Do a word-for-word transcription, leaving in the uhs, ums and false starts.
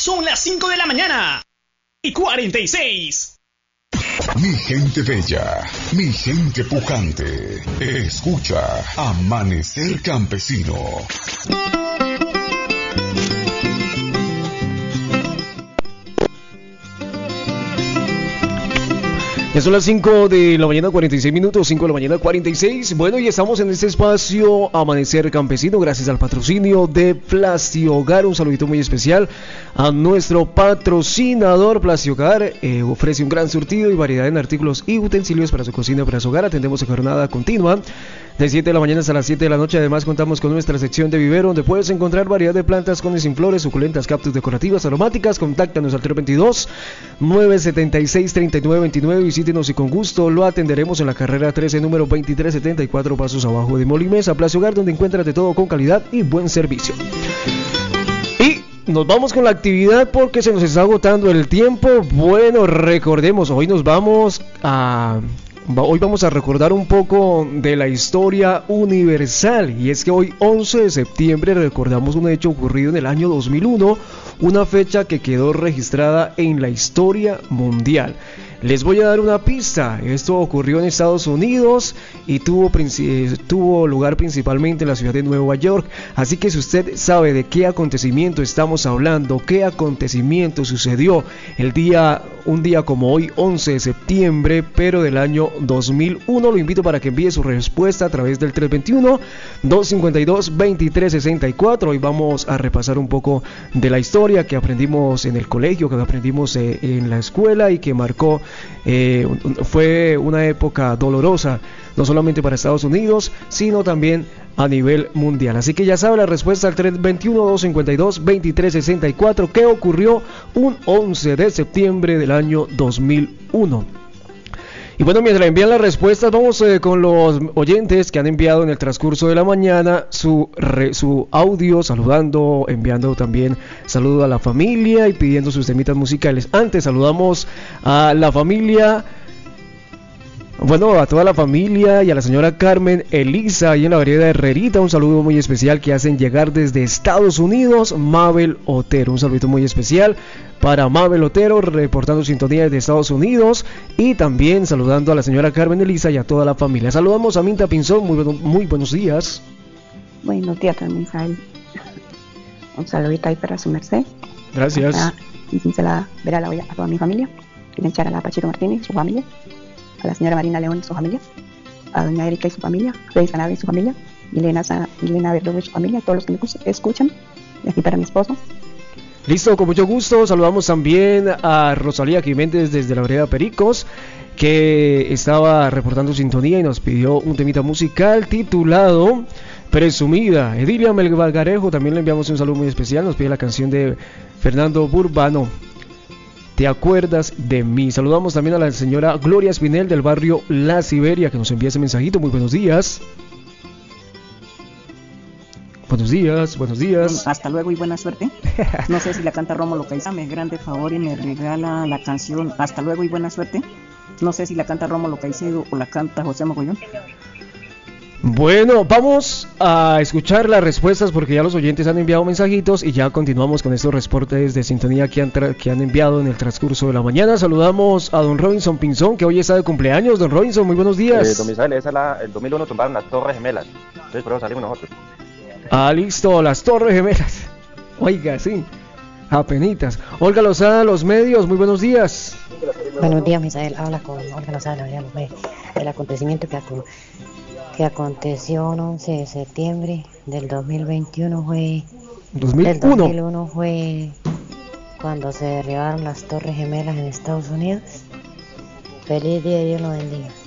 Son las cinco de la mañana y cuarenta y seis. Mi gente bella, mi gente pujante, escucha Amanecer Campesino. Ya son las cinco de la mañana, cuarenta y seis minutos, cinco de la mañana, cuarenta y seis. Bueno, y estamos en este espacio Amanecer Campesino, gracias al patrocinio de Plastihogar. Un saludito muy especial a nuestro patrocinador Plastihogar. Eh, ofrece un gran surtido y variedad en artículos y utensilios para su cocina y para su hogar. Atendemos en jornada continua de siete de la mañana hasta las siete de la noche. Además, contamos con nuestra sección de vivero, donde puedes encontrar variedad de plantas con y sin flores, suculentas, cactus decorativas, aromáticas. Contáctanos al tres dos dos, nueve siete seis, tres nueve dos nueve. Visítenos y con gusto lo atenderemos en la carrera trece, número veintitrés setenta y cuatro, pasos abajo de Molimesa. Plastihogar, donde encuentras de todo con calidad y buen servicio. Y nos vamos con la actividad porque se nos está agotando el tiempo. Bueno, recordemos, hoy nos vamos a... Hoy vamos a recordar un poco de la historia universal, y es que hoy once de septiembre recordamos un hecho ocurrido en el año dos mil uno, una fecha que quedó registrada en la historia mundial. Les voy a dar una pista. Esto ocurrió en Estados Unidos y tuvo, tuvo lugar principalmente en la ciudad de Nueva York. Así que si usted sabe de qué acontecimiento estamos hablando, qué acontecimiento sucedió el día, un día como hoy, once de septiembre, pero del año dos mil uno, lo invito para que envíe su respuesta a través del tres dos uno, dos cinco dos, dos tres seis cuatro. Hoy vamos a repasar un poco de la historia que aprendimos en el colegio, que aprendimos eh, en la escuela y que marcó Eh, fue una época dolorosa, no solamente para Estados Unidos, sino también a nivel mundial. Así que ya sabe la respuesta al tres dos uno, dos cinco dos, dos tres seis cuatro. ¿Qué ocurrió un once de septiembre del año dos mil uno? Y bueno, mientras envían las respuestas, vamos eh, con los oyentes que han enviado en el transcurso de la mañana su, re, su audio, saludando, enviando también saludo a la familia y pidiendo sus temitas musicales. Antes saludamos a la familia, bueno, a toda la familia y a la señora Carmen Elisa, ahí en la vereda Herrerita. Un saludo muy especial que hacen llegar desde Estados Unidos, Mabel Otero. Un saludito muy especial para Mabel Otero, reportando sintonía desde Estados Unidos, y también saludando a la señora Carmen Elisa y a toda la familia. Saludamos a Minta Pinzón, muy, bueno, muy buenos días. Buenos días también, Misael. Un saludito ahí para su merced. Gracias. A, y cincela ver a, la, a toda mi familia, echar a la Pachito Martínez y su familia, a la señora Marina León y su familia, a doña Erika y su familia, Freddy Sanabria y su familia, Milena, Milena Verdugo y su familia, todos los que me escuchan, y aquí para mi esposo. Listo, con mucho gusto. Saludamos también a Rosalía Jiménez desde la vereda Pericos, que estaba reportando sintonía y nos pidió un temita musical titulado Presumida. Edilia Melgarejo también le enviamos un saludo muy especial, nos pide la canción de Fernando Burbano, ¿Te acuerdas de mí? Saludamos también a la señora Gloria Espinel del barrio La Siberia, que nos envía ese mensajito. Muy buenos días. Buenos días, buenos días. Hasta luego y buena suerte. No sé si la canta Rómulo Caicedo. Me grande favor y me regala la canción Hasta luego y buena suerte. No sé si la canta Rómulo Caicedo o la canta José Mogollón. Bueno, vamos a escuchar las respuestas porque ya los oyentes han enviado mensajitos y ya continuamos con estos reportes de sintonía que han, tra- que han enviado en el transcurso de la mañana. Saludamos a don Robinson Pinzón, que hoy está de cumpleaños. Don Robinson, muy buenos días. Eh, don Misael, esa la, el dos mil uno tumbaron las Torres Gemelas, entonces por eso salimos nosotros. Ah, listo, las Torres Gemelas. Oiga, sí, apenitas. Olga Lozada, Los Medios, muy buenos días. Buenos días, Misael. Habla con Olga Lozada, de Los Medios. El acontecimiento que, acu- que aconteció el once de septiembre del dos mil veintiuno fue... dos mil uno. Del dos mil uno fue cuando se derribaron las Torres Gemelas en Estados Unidos. Feliz día y Dios lo bendiga.